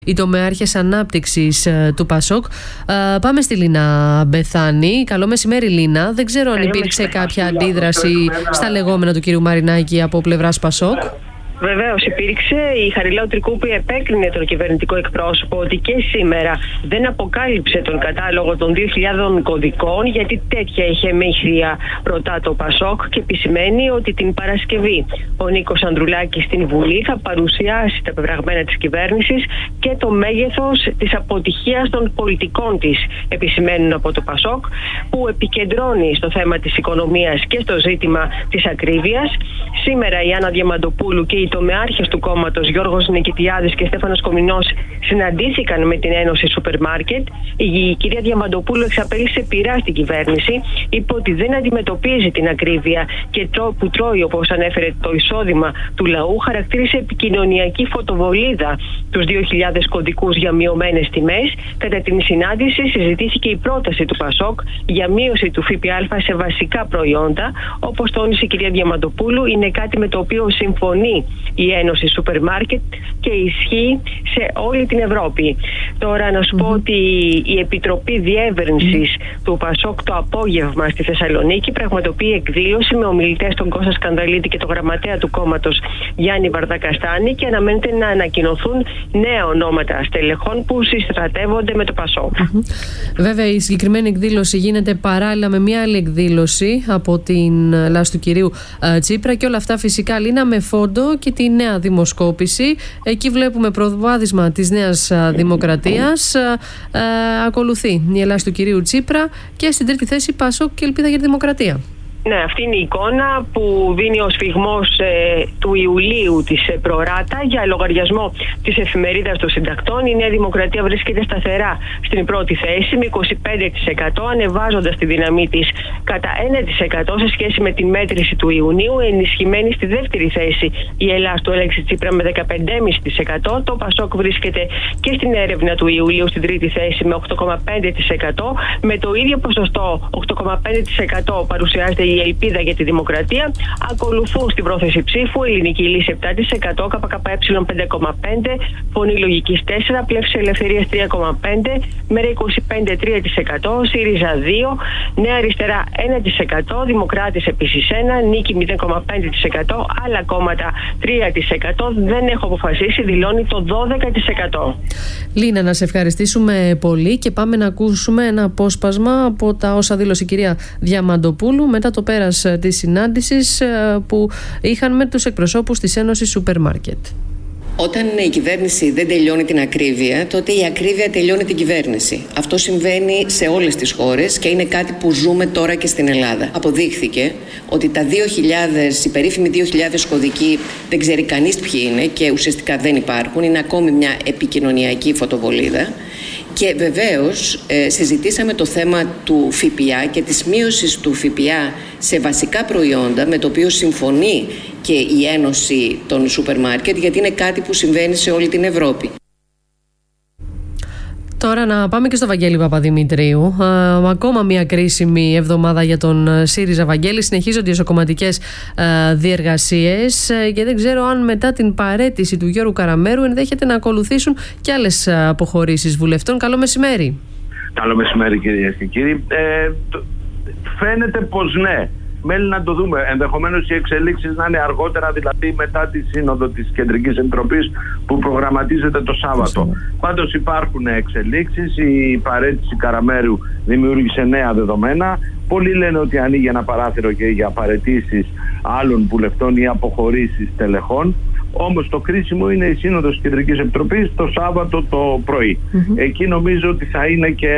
Οι τομεάρχες ανάπτυξης του ΠΑΣΟΚ. Πάμε στη Λίνα Μπεθάνη. Καλό μεσημέρι, Λίνα. Δεν ξέρω αν υπήρξε κάποια αντίδραση στα λεγόμενα του κυρίου Μαρινάκη από πλευράς ΠΑΣΟΚ. Βεβαίως υπήρξε. Η Χαριλάου Τρικούπη επέκρινε τον κυβερνητικό εκπρόσωπο ότι και σήμερα δεν αποκάλυψε τον κατάλογο των 2.000 κωδικών, γιατί τέτοια είχε μύχθια, ρωτά το ΠΑΣΟΚ, και επισημαίνει ότι την Παρασκευή ο Νίκος Ανδρουλάκης στην Βουλή θα παρουσιάσει τα πεπραγμένα της κυβέρνησης και το μέγεθος της αποτυχίας των πολιτικών της, επισημαίνουν από το ΠΑΣΟΚ, που επικεντρώνει στο θέμα της οικονομίας και στο ζήτημα της ακρίβειας. Σήμερα η Άννα Διαμαντοπούλου και οι τομεάρχες του κόμματος Γιώργος Νικητιάδης και Στέφανος Κομινός συναντήθηκαν με την Ένωση Σούπερ Μάρκετ. Η κυρία Διαμαντοπούλου εξαπέλυσε πειρά στην κυβέρνηση, είπε ότι δεν αντιμετωπίζει την ακρίβεια και που τρώει, όπως ανέφερε, το εισόδημα του λαού. Χαρακτήρισε επικοινωνιακή φωτοβολίδα τους 2.000 κωδικούς για μειωμένες τιμές. Κατά την συνάντηση συζητήθηκε η πρόταση του ΠΑΣΟΚ για μείωση του ΦΠΑ σε βασικά προϊόντα. Όπως τόνισε η κυρία Διαμαντοπούλου, είναι κάτι με το οποίο συμφωνεί η Ένωση Σούπερ Μάρκετ και ισχύει σε όλη την Ευρώπη. Τώρα να σου πω ότι η Επιτροπή Διεύρυνσης του ΠΑΣΟΚ το απόγευμα στη Θεσσαλονίκη πραγματοποιεί εκδήλωση με ομιλητές τον Κώστα Σκανδαλίτη και τον γραμματέα του κόμματος Γιάννη Βαρδακαστάνη, και αναμένεται να ανακοινωθούν νέα ονόματα στελεχών που συστρατεύονται με το ΠΑΣΟΚ. Βέβαια, η συγκεκριμένη εκδήλωση γίνεται παράλληλα με μια άλλη εκδήλωση από την λάσπη του κυρίου Τσίπρα, και όλα αυτά φυσικά, Λίνα, με φόντο και τη νέα δημοσκόπηση. Εκεί βλέπουμε προβάδισμα της Νέας Δημοκρατίας. Ακολουθεί η Ελλάς του κυρίου Τσίπρα και στην τρίτη θέση ΠΑΣΟΚ και Ελπίδα για τη Δημοκρατία. Ναι, αυτή είναι η εικόνα που δίνει ο σφυγμός του Ιουλίου της Προράτα για λογαριασμό της εφημερίδας των συντακτών. Η Νέα Δημοκρατία βρίσκεται σταθερά στην πρώτη θέση με 25%, ανεβάζοντας τη δύναμή της κατά 1% σε σχέση με τη μέτρηση του Ιουνίου. Ενισχυμένη στη δεύτερη θέση η Ελλάς του Αλέξη Τσίπρα με 15,5%. Το ΠΑΣΟΚ βρίσκεται και στην έρευνα του Ιουλίου στην τρίτη θέση με 8,5%. Με το ίδιο ποσοστό, 8,5%, παρουσιάζεται η Ελπίδα για τη Δημοκρατία. Ακολουθούν στην πρόθεση ψήφου Ελληνική Λύση 7%, ΚΚΕ 5,5%, Φωνή Λογικής 4%, Πλεύση Ελευθερίας 3,5%, Μέρα 25,3%, ΣΥΡΙΖΑ 2%, Νέα Αριστερά 1%, Δημοκράτης επίσης 1%, Νίκη 0,5%, άλλα κόμματα 3%. Δεν έχω αποφασίσει, δηλώνει το 12%. Λίνα, να σε ευχαριστήσουμε πολύ και πάμε να ακούσουμε ένα απόσπασμα από τα όσα δήλωσε η κυρία Διαμαντοπούλου μετά το πέρας της συνάντησης που είχαν με τους εκπροσώπους της Ένωσης Σούπερ Μάρκετ. Όταν η κυβέρνηση δεν τελειώνει την ακρίβεια, τότε η ακρίβεια τελειώνει την κυβέρνηση. Αυτό συμβαίνει σε όλες τις χώρες και είναι κάτι που ζούμε τώρα και στην Ελλάδα. Αποδείχθηκε ότι τα 2.000, οι περίφημοι 2.000 κωδικοί, δεν ξέρει κανείς ποιοι είναι και ουσιαστικά δεν υπάρχουν. Είναι ακόμη μια επικοινωνιακή φωτοβολίδα. Και βεβαίως συζητήσαμε το θέμα του ΦΠΑ και της μείωσης του ΦΠΑ σε βασικά προϊόντα, με το οποίο συμφωνεί και η Ένωση των Σούπερ Μάρκετ, γιατί είναι κάτι που συμβαίνει σε όλη την Ευρώπη. Τώρα να πάμε και στο Βαγγέλη Παπαδημητρίου. Ακόμα μια κρίσιμη εβδομάδα για τον ΣΥΡΙΖΑ. Βαγγέλη, συνεχίζονται οι εσωκομματικές διεργασίες και δεν ξέρω αν μετά την παραίτηση του Γιώργου Καραμέρου ενδέχεται να ακολουθήσουν και άλλες αποχωρήσεις βουλευτών. Καλό μεσημέρι. Καλό μεσημέρι, κυρίες και κύριοι. Φαίνεται πως ναι. Μένει να το δούμε. Ενδεχομένως οι εξελίξεις να είναι αργότερα, δηλαδή μετά τη σύνοδο της Κεντρικής Επιτροπής που προγραμματίζεται το Σάββατο. Πάντως υπάρχουν εξελίξεις. Η παραίτηση Καραμέρου δημιούργησε νέα δεδομένα. Πολλοί λένε ότι ανοίγει ένα παράθυρο και για παραιτήσεις άλλων βουλευτών ή αποχωρήσεις τελεχών. Όμως το κρίσιμο είναι η σύνοδος της Κεντρικής Επιτροπής το Σάββατο το πρωί. Εκεί νομίζω ότι θα είναι και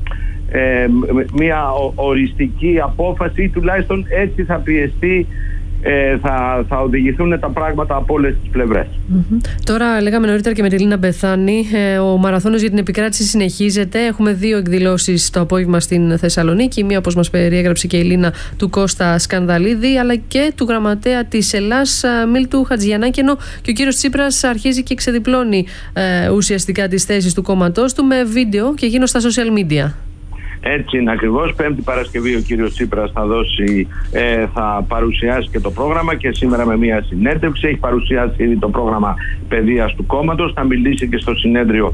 μια οριστική απόφαση, ή τουλάχιστον έτσι θα πιεστεί, θα οδηγηθούν τα πράγματα από όλες τις πλευρές. Τώρα, λέγαμε νωρίτερα και με τη Λίνα Μπεθάνη, ο μαραθώνος για την επικράτηση συνεχίζεται. Έχουμε 2 εκδηλώσεις το απόγευμα στην Θεσσαλονίκη. Μία, όπως μας περιέγραψε και η Λίνα, του Κώστα Σκανδαλίδη, αλλά και του γραμματέα της Ελλάς Μίλτου Χατζιαννάκη, ενώ και ο κύριος Τσίπρας αρχίζει και ξεδιπλώνει ουσιαστικά τις θέσεις του κόμματός του με βίντεο και γίνω στα social media. Έτσι είναι ακριβώς. Πέμπτη Παρασκευή ο κύριος Τσίπρας θα παρουσιάσει και το πρόγραμμα, και σήμερα με μια συνέντευξη έχει παρουσιάσει ήδη το πρόγραμμα παιδείας του κόμματος. Θα μιλήσει και στο συνέδριο